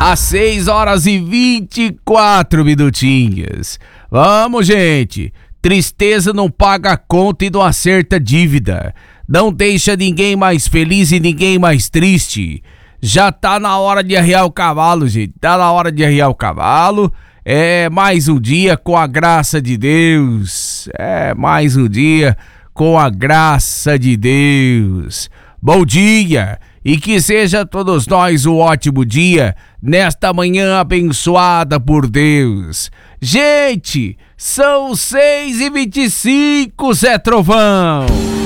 Às 6h24. Vamos, gente. Tristeza não paga a conta e não acerta dívida. Não deixa ninguém mais feliz e ninguém mais triste. Já tá na hora de arriar o cavalo, gente. Tá na hora de arriar o cavalo. É mais um dia com a graça de Deus. É mais um dia com a graça de Deus. Bom dia e que seja todos nós um ótimo dia nesta manhã abençoada por Deus. Gente, são 6h25, Zé Trovão.